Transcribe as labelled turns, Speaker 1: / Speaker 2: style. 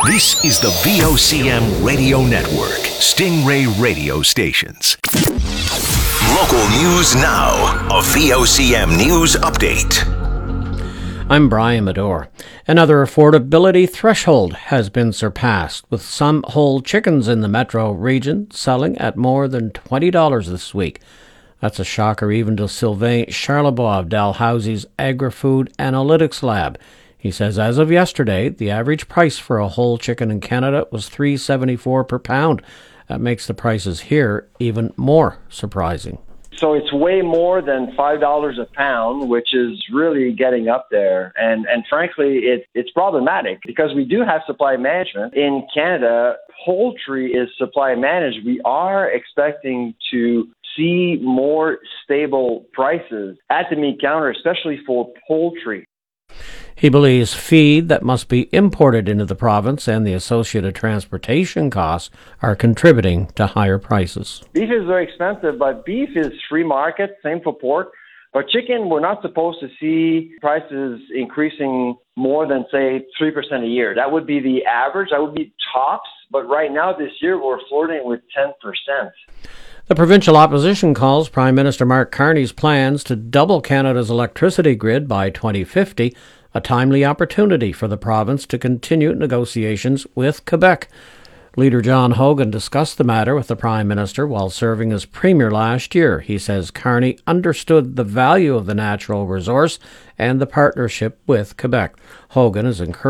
Speaker 1: This is the VOCM Radio Network, Stingray radio stations. Local news now, a VOCM news update.
Speaker 2: I'm Brian Medore. Another affordability threshold has been surpassed, with some whole chickens in the metro region selling at more than $20 this week. That's a shocker even to Sylvain Charlebois of Dalhousie's Agri-Food Analytics Lab. He says as of yesterday, the average price for a whole chicken in Canada was $3.74 per pound. That makes the prices here even more surprising.
Speaker 3: So it's way more than $5 a pound, which is really getting up there. And frankly, it's problematic because we do have supply management. In Canada, poultry is supply managed. We are expecting to see more stable prices at the meat counter, especially for poultry.
Speaker 2: He believes feed that must be imported into the province and the associated transportation costs are contributing to higher prices.
Speaker 3: Beef is very expensive, but beef is free market, same for pork. But chicken, we're not supposed to see prices increasing more than, say, 3% a year. That would be the average. That would be tops. But right now, this year, we're flirting with 10%.
Speaker 2: The provincial opposition calls Prime Minister Mark Carney's plans to double Canada's electricity grid by 2050 a timely opportunity for the province to continue negotiations with Quebec. Leader John Hogan discussed the matter with the Prime Minister while serving as Premier last year. He says Carney understood the value of the natural resource and the partnership with Quebec. Hogan is encouraged